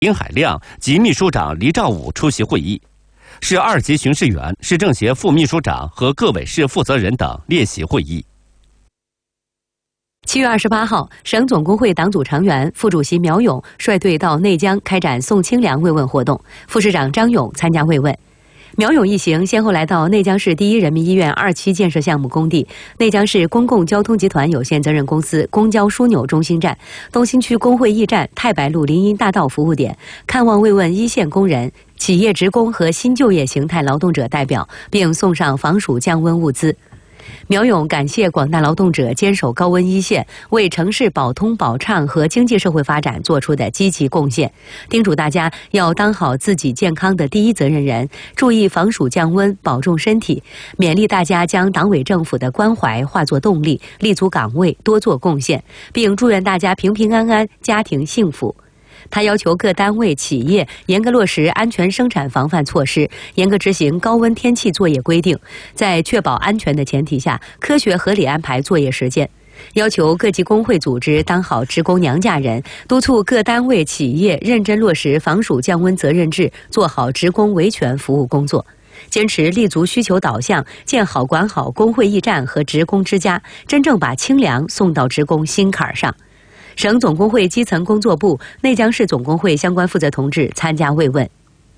林海亮及秘书长黎兆武出席会议，市2级巡视员、市政协副秘书长和各委市负责人等列席会议。 7月28号，省总工会党组成员、副主席苗勇率队到内江开展送清凉慰问活动，副市长张勇参加慰问。苗勇一行先后来到内江市第一人民医院2期建设项目工地、内江市公共交通集团有限责任公司公交枢纽中心站、东新区工会驿站、太白路林荫大道服务点，看望慰问一线工人、企业职工和新就业形态劳动者代表，并送上防暑降温物资。苗勇感谢广大劳动者坚守高温一线，为城市保通保畅和经济社会发展做出的积极贡献，叮嘱大家要当好自己健康的第一责任人，注意防暑降温，保重身体，勉励大家将党委政府的关怀化作动力，立足岗位，多做贡献，并祝愿大家平平安安，家庭幸福。他要求各单位企业严格落实安全生产防范措施，严格执行高温天气作业规定，在确保安全的前提下，科学合理安排作业时间。要求各级工会组织当好职工娘家人，督促各单位企业认真落实防暑降温责任制，做好职工维权服务工作。坚持立足需求导向，建好管好工会驿站和职工之家，真正把清凉送到职工心坎上。省总工会基层工作部、内江市总工会相关负责同志参加慰问。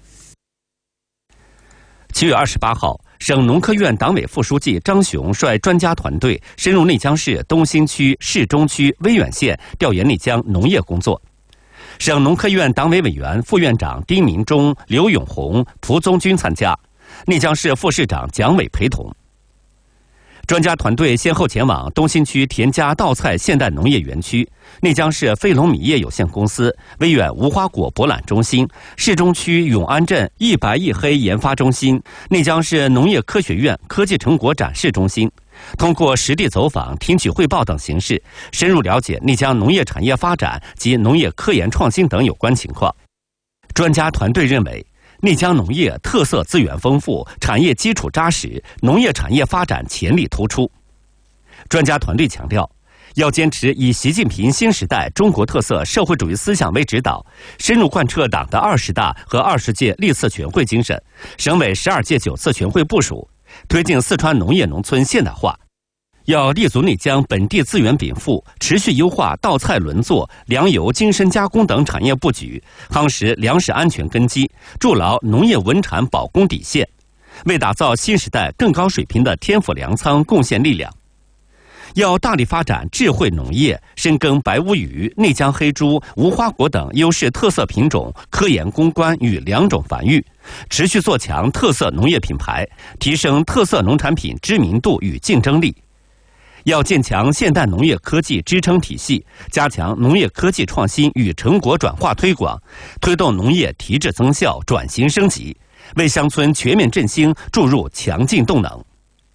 7月28号，省农科院党委副书记张雄率专家团队深入内江市东新区、市中区、威远县调研内江农业工作。省农科院党委委员、副院长丁民忠、刘永红、蒲宗军参加，内江市副市长蒋伟陪同。专家团队先后前往东新区田家稻菜现代农业园区、内江市飞龙米业有限公司、威远无花果博览中心、市中区永安镇一白一黑研发中心、内江市农业科学院科技成果展示中心，通过实地走访、听取汇报等形式，深入了解内江农业产业发展及农业科研创新等有关情况。专家团队认为，内江农业特色资源丰富，产业基础扎实，农业产业发展潜力突出。专家团队强调，要坚持以习近平新时代中国特色社会主义思想为指导，深入贯彻党的20大和20届历次全会精神，省委12届9次全会部署，推进四川农业农村现代化。要立足内江本地资源禀赋，持续优化稻菜轮作、粮油精深加工等产业布局，夯实粮食安全根基，筑牢农业稳产保供底线，为打造新时代更高水平的天府粮仓贡献力量。要大力发展智慧农业，深耕白乌鱼、内江黑猪、无花果等优势特色品种科研攻关与良种繁育，持续做强特色农业品牌，提升特色农产品知名度与竞争力。要建强现代农业科技支撑体系，加强农业科技创新与成果转化推广，推动农业提质增效、转型升级，为乡村全面振兴注入强劲动能。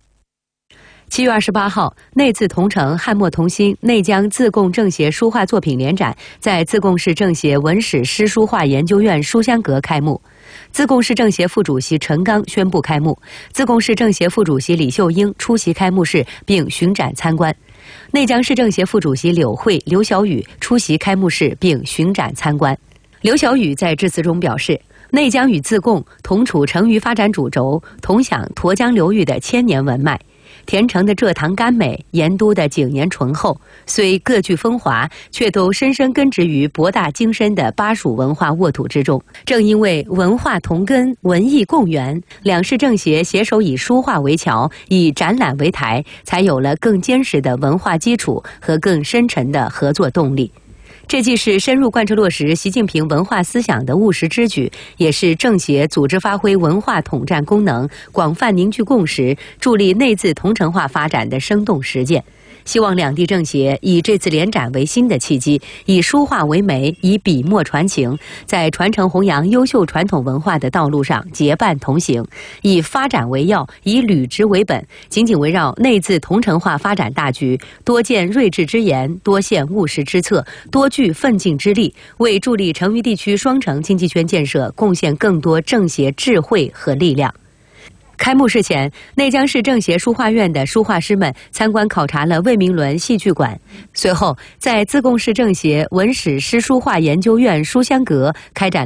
7月28号，内自同城汉墨同心内江自贡政协书画作品联展在自贡市政协文史诗书画研究院书香阁开幕。自贡市政协副主席陈刚宣布开幕，自贡市政协副主席李秀英出席开幕式并巡展参观。内江市政协副主席柳慧、刘小雨出席开幕式并巡展参观。刘小雨在致辞中表示，内江与自贡同处成渝发展主轴，同享沱江流域的千年文脉。田城的蔗糖甘美，盐都的井盐醇厚，虽各具风华，却都深深根植于博大精深的巴蜀文化沃土之中。正因为文化同根，文艺共源，两市政协携手以书画为桥，以展览为台，才有了更坚实的文化基础和更深沉的合作动力。这既是深入贯彻落实习近平文化思想的务实之举，也是政协组织发挥文化统战功能、广泛凝聚共识、助力内自同城化发展的生动实践。希望两地政协以这次联展为新的契机，以书画为媒，以笔墨传情，在传承弘扬优秀传统文化的道路上结伴同行，以发展为要，以履职为本，紧紧围绕内自同城化发展大局，多见睿智之言，多献务实之策，多具奋进之力，为助力成渝地区双城经济圈建设贡献更多政协智慧和力量。 开幕式前，内江市政协书画院的书画师们参观考察了魏明伦戏剧馆。随后，在自贡市政协文史诗书画研究院书香阁开展